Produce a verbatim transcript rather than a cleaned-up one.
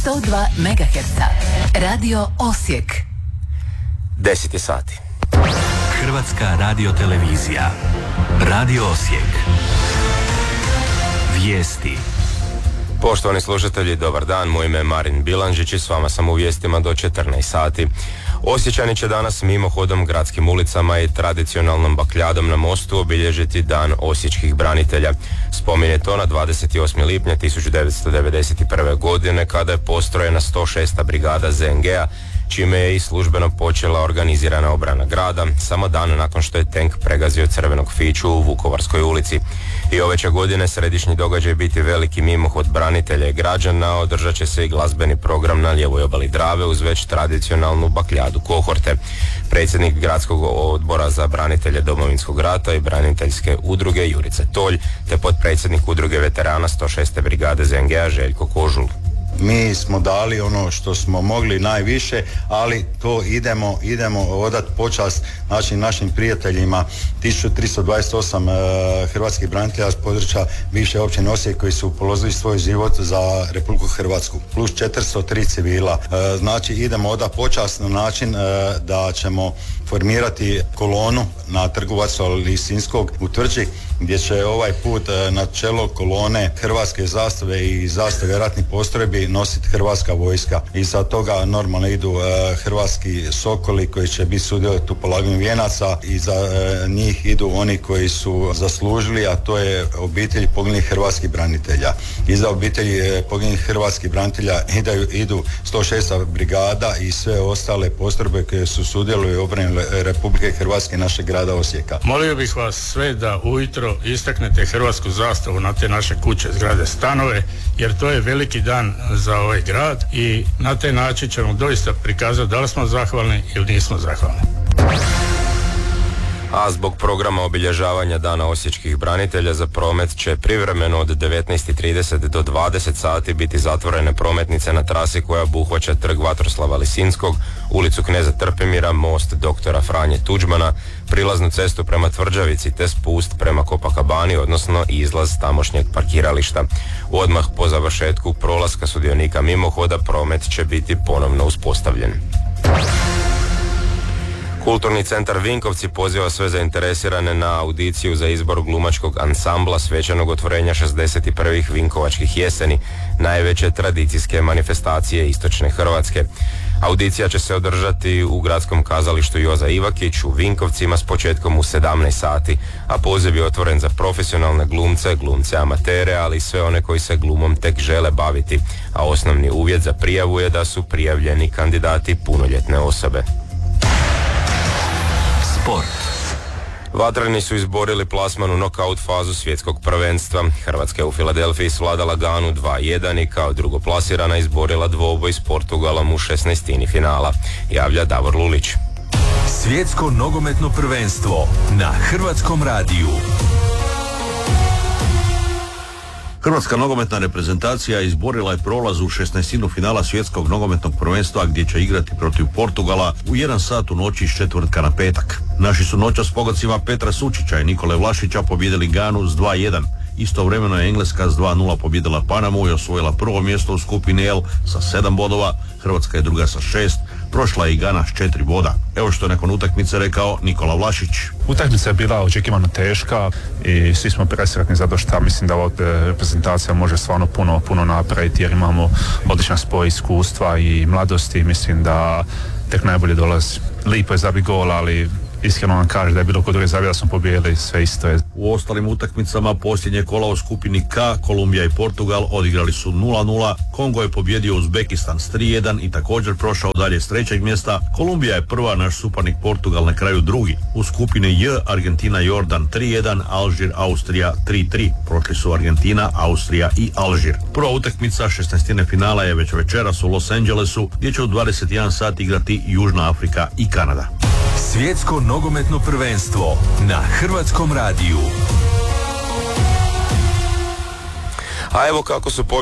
sto dva megaherca. Radio Osijek. deset je sati. Hrvatska radiotelevizija. Radio Osijek. Vijesti. Poštovani slušatelji, dobar dan, moje ime je Marin Bilanžić i s vama sam u vijestima do četrnaest sati. Osječani će danas mimohodom gradskim ulicama i tradicionalnom bakljadom na mostu obilježiti Dan osječkih branitelja. Spomin je to na dvadeset osmi lipnja tisuću devetsto devedeset prve. godine kada je postrojena sto šesta brigada Z N G-a, čime je i službeno počela organizirana obrana grada, samo dan nakon što je tenk pregazio crvenog fiću u Vukovarskoj ulici. I ove će godine središnji događaj biti veliki mimohod branitelja i građana, održat će se i glazbeni program na lijevoj obali Drave uz već tradicionalnu bakljadu kohorte. Predsjednik gradskog odbora za branitelje Domovinskog rata i braniteljske udruge Jurica Tolj, te potpredsjednik udruge veterana sto šeste brigade Z N G-a Željko Kožul. Mi smo dali ono što smo mogli najviše, ali to idemo, idemo odati počast našim, našim prijateljima, tisuću tristo dvadeset osam e, hrvatskih branitelja s područja bivše općine Osijek koji su položili svoj život za Republiku Hrvatsku, plus četiristo tri civila. E, znači idemo odati počast na način e, da ćemo formirati kolonu na Trgu Vaclava Lisinskog u Tvrđi, gdje će ovaj put e, na čelo kolone hrvatske zastave i zastave ratnih postrojbi nositi hrvatska vojska. Iza toga normalno idu e, hrvatski sokoli koji će biti sudjelovati u polaganju vijenaca i za e, njih idu oni koji su zaslužili, a to je obitelj poginulih hrvatskih branitelja. Iza obitelji e, poginulih hrvatskih branitelja idu, idu sto šesta brigada i sve ostale postrojbe koje su sudjeluju u obrani Republike Hrvatske, našeg grada Osijeka. Molio bih vas sve da ujutro istaknete hrvatsku zastavu na te naše kuće, zgrade, stanove, jer to je veliki dan za ovaj grad i na taj način ćemo doista prikazati da li smo zahvalni ili nismo zahvalni. A zbog programa obilježavanja Dana osječkih branitelja za promet će privremeno od devetnaest i trideset do dvadeset sati biti zatvorene prometnice na trasi koja obuhvaća Trg Vatroslava Lisinskog, ulicu Kneza Trpimira, most doktora Franje Tuđmana, prilaznu cestu prema Tvrđavici te spust prema Kopakabani, odnosno izlaz tamošnjeg parkirališta. Odmah po završetku prolaska sudionika mimohoda promet će biti ponovno uspostavljen. Kulturni centar Vinkovci poziva sve zainteresirane na audiciju za izbor glumačkog ansambla svečanog otvorenja šezdeset prvih Vinkovačkih jeseni, najveće tradicijske manifestacije istočne Hrvatske. Audicija će se održati u gradskom kazalištu Joza Ivakić u Vinkovcima s početkom u sedamnaest sati, a poziv je otvoren za profesionalne glumce, glumce amatere, ali i sve one koji se glumom tek žele baviti, a osnovni uvjet za prijavu je da su prijavljeni kandidati punoljetne osobe. Sport. Vatreni su izborili plasman u nokaut fazu svjetskog prvenstva. Hrvatska je u Filadelfiji svladala Ganu dva jedan i kao drugoplasirana izborila dvoboj s Portugalom u šesnaestini finala, javlja Davor Lulić. Svjetsko nogometno prvenstvo na Hrvatskom radiju. Hrvatska nogometna reprezentacija izborila je prolaz u šesnaestinu finala svjetskog nogometnog prvenstva gdje će igrati protiv Portugala u jedan sat u noći iz četvrtka na petak. Naši su noćas s pogodcima Petra Sučića i Nikole Vlašića pobijedili Ganu s dva jedan. Istovremeno je Engleska s dva nula pobijedila Panamu i osvojila prvo mjesto u skupini L sa sedam bodova, Hrvatska je druga sa šest, prošla je i Gana s četiri boda. Evo što je nakon utakmice rekao Nikola Vlašić. Utakmica je bila očekivano teška i svi smo presretni zato što mislim da ova reprezentacija može stvarno puno, puno napraviti jer imamo odličan spoj iskustva i mladosti. Mislim da tek najbolje dolazi. Lipo je zabiti gol, ali iskreno vam kaže da je bilo kod druge zabije da smo pobijedili, sve isto je. U ostalim utakmicama posljednje kola u skupini K, Kolumbija i Portugal odigrali su nula nula, Kongo je pobjedio Uzbekistan s tri jedan i također prošao dalje s trećeg mjesta. Kolumbija je prva, naš suparnik Portugal na kraju drugi. U skupini J, Argentina Jordan tri jedan, Alžir Austrija tri tri. Prošli su Argentina, Austrija i Alžir. Prva utakmica šesnaestine finala je već večeras u Los Angelesu gdje će u dvadeset jedan sat igrati Južna Afrika i Kanada. Svjetsko nogometno prvenstvo na Hrvatskom radiju. A evo kako su pobjede